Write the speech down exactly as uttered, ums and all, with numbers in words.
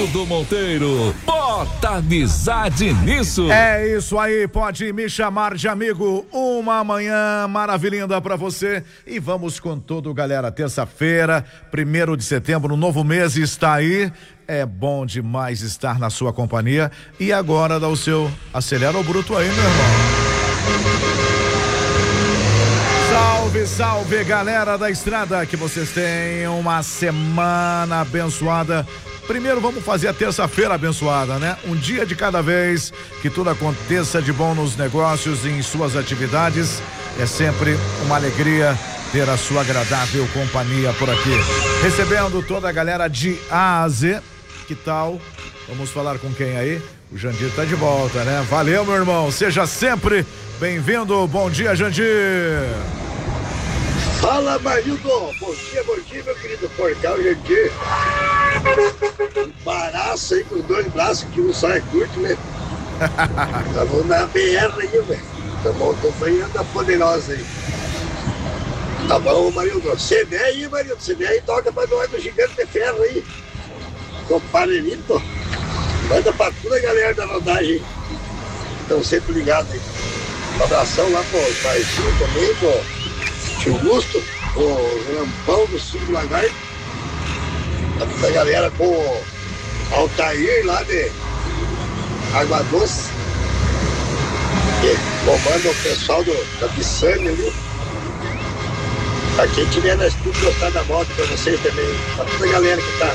Ronaldo Monteiro. Bota amizade nisso. É isso aí, pode me chamar de amigo. Uma manhã maravilhosa pra você. E vamos com tudo, galera. Terça-feira, primeiro de setembro, um novo mês está aí. É bom demais estar na sua companhia. E agora dá o seu acelera o bruto aí, meu irmão. Salve, salve, galera da estrada, que vocês tenham uma semana abençoada. Primeiro vamos fazer a terça-feira abençoada, né? Um dia de cada vez, que tudo aconteça de bom nos negócios e em suas atividades. É sempre uma alegria ter a sua agradável companhia por aqui. Recebendo toda a galera de A a Z. Que tal? Vamos falar com quem aí? O Jandir tá de volta, né? Valeu, meu irmão. Seja sempre bem-vindo. Bom dia, Jandir. Fala, Marildo. Bom dia, bom dia, meu querido Porcal Jandir. Baraço aí com os dois braços, que um só é curto, né? Estamos na B R aí, velho. Estamos acompanhando a poderosa aí. Tá bom, Marildo. C D aí, Marildo. C D aí, toca pra nós do Gigante de Ferro aí. Comparelito. Manda pra toda a galera da rodagem. Estão sempre ligados aí. Um abração lá pro Marcinho também, pro Tio Gusto, o Lampão do Sul do Lagarto, a toda a galera com o Altair lá de Água Doce, que comanda o pessoal do, da Pissane ali. Pra quem tiver na estúdio gostar da moto, pra vocês também, pra toda a galera que tá